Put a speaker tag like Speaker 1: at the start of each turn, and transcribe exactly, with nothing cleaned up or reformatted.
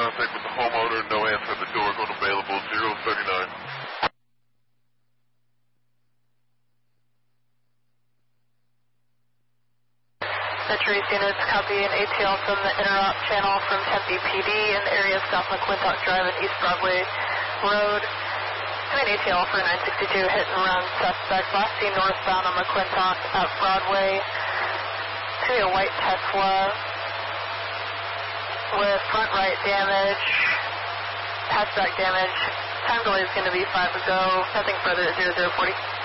Speaker 1: contact with the homeowner, no answer at the door, code available, zero thirty-nine.
Speaker 2: Century units copy an A T L from the interop channel from Tempe P D in the area of South McClintock Drive and East Broadway Road. An A T L for nine sixty-two hit and run suspect last seen northbound on McClintock at Broadway. See a white Tesla with front right damage, hatchback damage. Time delay is going to be five ago. Nothing further at zero zero forty.